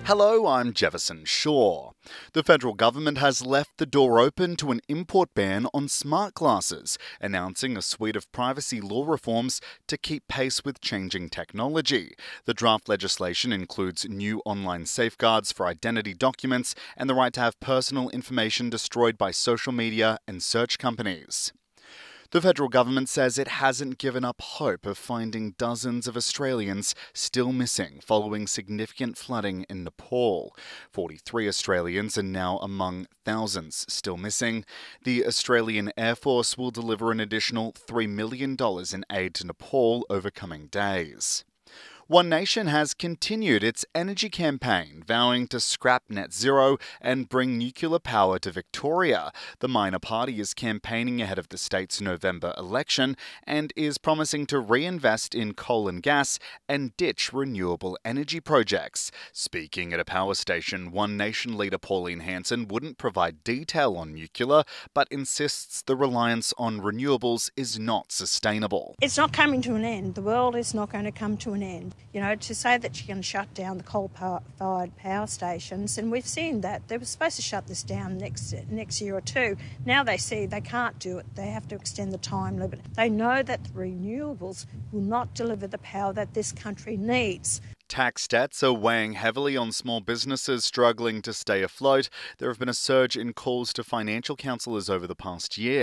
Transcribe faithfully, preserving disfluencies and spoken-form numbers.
Hello, I'm Jefferson Shaw. The federal government has left the door open to an import ban on smart glasses, announcing a suite of privacy law reforms to keep pace with changing technology. The draft legislation includes new online safeguards for identity documents and the right to have personal information destroyed by social media and search companies. The federal government says it hasn't given up hope of finding dozens of Australians still missing following significant flooding in Nepal. forty-three Australians are now among thousands still missing. The Australian Air Force will deliver an additional three million dollars in aid to Nepal over coming days. One Nation has continued its energy campaign, vowing to scrap net zero and bring nuclear power to Victoria. The minor party is campaigning ahead of the state's November election and is promising to reinvest in coal and gas and ditch renewable energy projects. Speaking at a power station, One Nation leader Pauline Hanson wouldn't provide detail on nuclear, but insists the reliance on renewables is not sustainable. It's not coming to an end. The world is not going to come to an end. You know, to say that you can shut down the coal-fired power stations, and we've seen that. They were supposed to shut this down next next year or two. Now they see they can't do it. They have to extend the time limit. They know that the renewables will not deliver the power that this country needs. Tax debts are weighing heavily on small businesses struggling to stay afloat. There have been a surge in calls to financial counsellors over the past year.